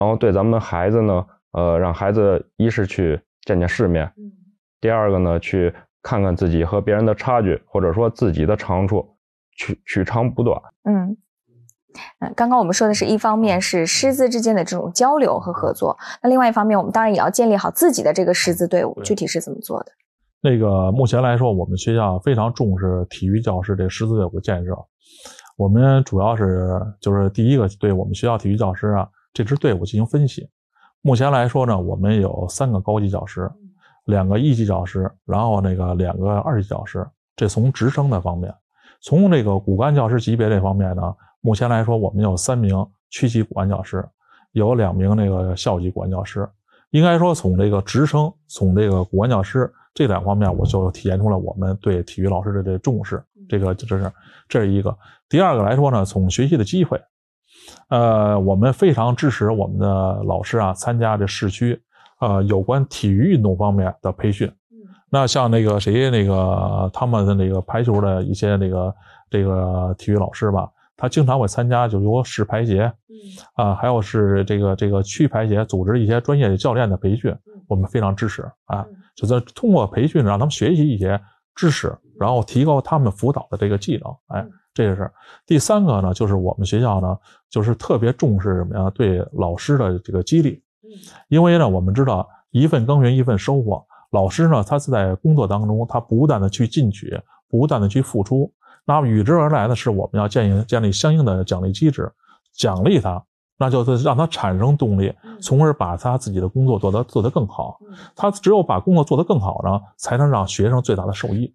然后对咱们孩子呢，让孩子一是去见见世面，第二个呢，去看看自己和别人的差距，或者说自己的长处，取长补短。 刚刚我们说的是一方面是师资之间的这种交流和合作，那另外一方面我们当然也要建立好自己的这个师资队伍，具体是怎么做的？ 那个目前来说，我们学校非常重视体育教师这师资队伍建设。我们主要就是第一个对我们学校体育教师啊这支队伍进行分析。目前来说呢，我们有3个高级教师，2个1级教师，然后2个2级教师，这从职称的方面。从这个骨干教师级别这方面呢，目前来说我们有3名区级骨干教师，有2名校级骨干教师。应该说从这个职称，从这个骨干教师这2方面，我就体现出了我们对体育老师的这重视。这是一个。第二个来说呢，从学习的机会，我们非常支持我们的老师啊参加这市区有关体育运动方面的培训。那像他们的排球的一些这个体育老师吧，他经常会参加就有市排协还有是这个区排协组织一些专业的教练的培训，我们非常支持啊，就是通过培训让他们学习一些知识，然后提高他们辅导的这个技能。这个是第3个呢，就是我们学校呢就是特别重视什么呀？对老师的这个激励。因为呢我们知道一份耕耘一份收获，老师呢他是在工作当中他不断的去进取，不断的去付出，那么与之而来的是我们要建立相应的奖励机制，奖励他，那就是让他产生动力，从而把他自己的工作做得更好。他只有把工作做得更好呢，才能让学生最大的受益。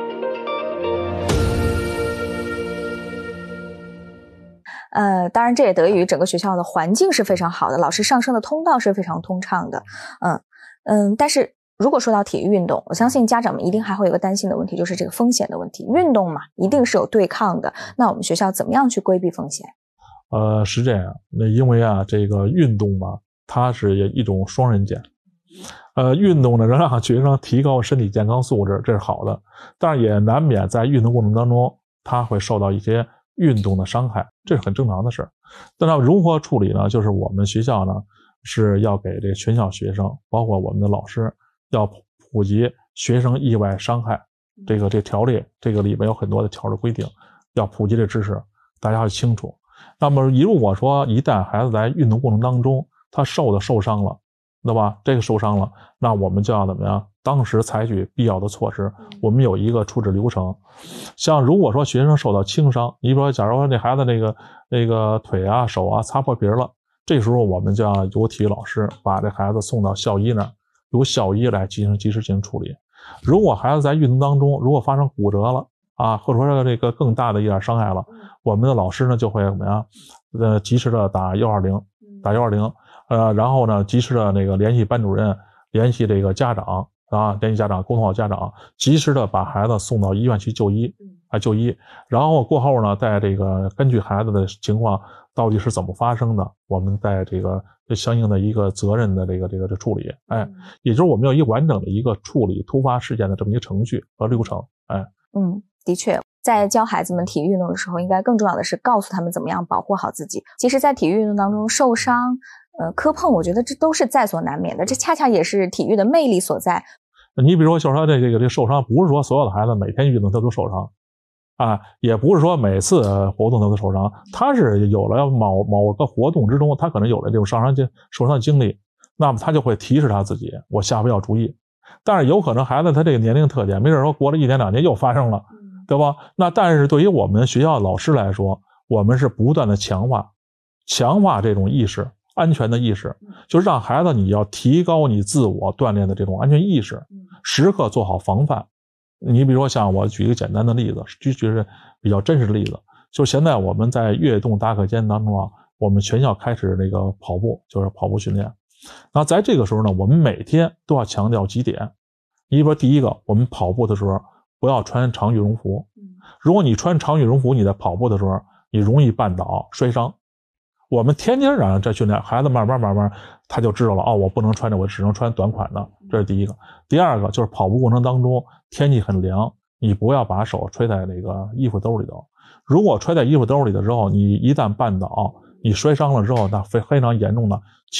当然这也得益于整个学校的环境是非常好的，老师上升的通道是非常通畅的。但是如果说到体育运动，我相信家长们一定还会有一个担心的问题，就是这个风险的问题。运动嘛，一定是有对抗的，那我们学校怎么样去规避风险？ 是这样，因为啊这个运动嘛，它是一种双刃剑。运动呢能让学生提高身体健康素质，这是好的，但是也难免在运动过程当中他会受到一些运动的伤害，这是很正常的事。那如何处理呢？就是我们学校呢是要给这全校学生，包括我们的老师，要普及学生意外伤害这条例，这个里面有很多的条例规定，要普及这知识，大家要清楚。那么如果说一旦孩子在运动过程当中他受伤了，对吧？这个受伤了，那我们就要怎么样？当时采取必要的措施，我们有一个处置流程。像如果说学生受到轻伤，你比如说假如说这孩子那个腿啊手啊擦破皮了，这时候我们就要由体育老师把这孩子送到校医那儿，由校医来及时进行处理。如果孩子在运动当中如果发生骨折了啊，或者说这个更大的一点伤害了，我们的老师呢就会怎么样？及时的打120，然后呢及时的联系班主任，联系这个家长啊，联系家长，沟通好家长，及时的把孩子送到医院去就医，然后过后呢，在这个根据孩子的情况到底是怎么发生的，我们在这个相应的一个责任的这个处理，也就是我们有一个完整的一个处理突发事件的这么一个程序和流程， 的确，在教孩子们体育运动的时候，应该更重要的是告诉他们怎么样保护好自己。其实在体育运动当中受伤磕碰，我觉得这都是在所难免的，这恰恰也是体育的魅力所在。 你比如说就是说这受伤，不是说所有的孩子每天运动他都受伤啊，也不是说每次活动他都受伤，他是有了某个活动之中他可能有了这种受伤的经历，那么他就会提示他自己我下回要注意。但是有可能孩子他这个年龄特点没准说过了1年2年又发生了，对吧？那但是对于我们学校老师来说，我们是不断的强化这种意识，安全的意识，就是让孩子你要提高你自我锻炼的这种安全意识，时刻做好防范。你比如说像我举一个简单的例子，就是比较真实的例子，就是现在我们在跃动大课间当中啊，我们全校开始跑步，就是跑步训练。那在这个时候呢，我们每天都要强调几点。你比如说第一个，我们跑步的时候不要穿长羽绒服，如果你穿长羽绒服，你在跑步的时候你容易绊倒摔伤。我们天天让这训练，孩子慢慢他就知道了，我不能穿着，我只能穿短款的，这是第一个。第二个就是跑步过程当中天气很凉，你不要把手揣在衣服兜里头。如果揣在衣服兜里的时候，你一旦绊倒， 你摔伤了之后，那非常严重的